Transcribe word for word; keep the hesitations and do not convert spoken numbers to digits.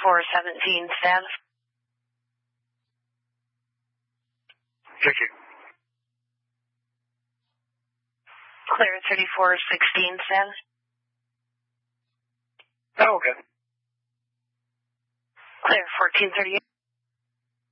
thirty-four seventeen status. Thank you. Clear thirty-four sixteen status. Oh, okay. Clear fourteen thirty-eight.